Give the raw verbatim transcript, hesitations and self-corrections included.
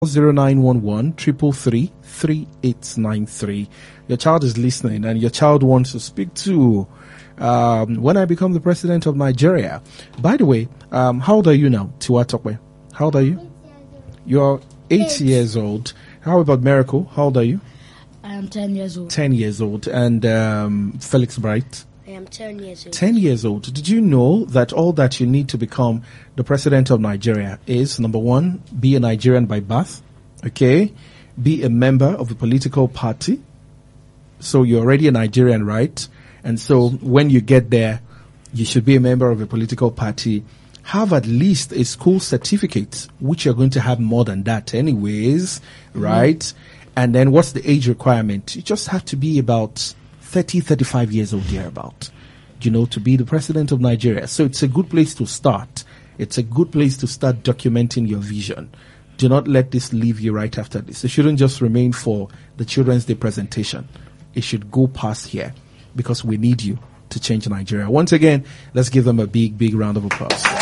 zero nine one one triple three three eight nine three. Your child is listening and your child wants to speak to um, when I become the president of Nigeria. By the way, um, how old are you now, Tiwa Tokwe? How old are you? You're eight, eight years old. How about Miracle? How old are you? I am ten years old. ten years old. And um, Felix Bright? I am ten years old. ten years old. Did you know that all that you need to become the president of Nigeria is, number one, be a Nigerian by birth, okay? Be a member of a political party. So you're already a Nigerian, right? And so when you get there, you should be a member of a political party. Have at least a school certificate, which you're going to have more than that anyways, mm-hmm. right? And then what's the age requirement? You just have to be about thirty, thirty-five years old, thereabout, you know, to be the president of Nigeria. So it's a good place to start. It's a good place to start documenting your vision. Do not let this leave you right after this. It shouldn't just remain for the Children's Day presentation. It should go past here because we need you to change Nigeria. Once again, let's give them a big, big round of applause.